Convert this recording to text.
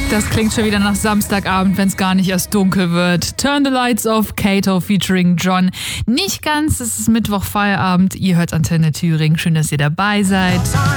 Das klingt schon wieder nach Samstagabend, wenn es gar nicht erst dunkel wird. Turn the Lights Off, Kato featuring John. Nicht ganz, es ist Mittwoch Feierabend. Ihr hört Antenne Thüringen. Schön, dass ihr dabei seid.